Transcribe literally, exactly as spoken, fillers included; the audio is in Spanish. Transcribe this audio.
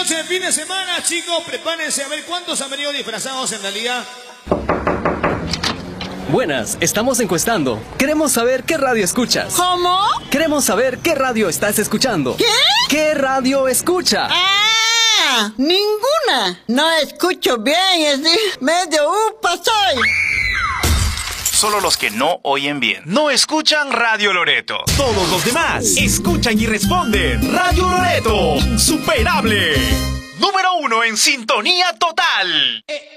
noche de fin de semana, chicos, prepárense a ver cuántos han venido disfrazados en realidad. Buenas, estamos encuestando. Queremos saber qué radio escuchas. ¿Cómo? Queremos saber qué radio estás escuchando. ¿Qué? ¿Qué radio escucha? ¡Ah! ¡Ninguna! No escucho bien, es de medio upa soy. Solo los que no oyen bien no escuchan Radio Loreto. Todos los demás escuchan y responden. Radio Loreto, insuperable. Número uno en sintonía total.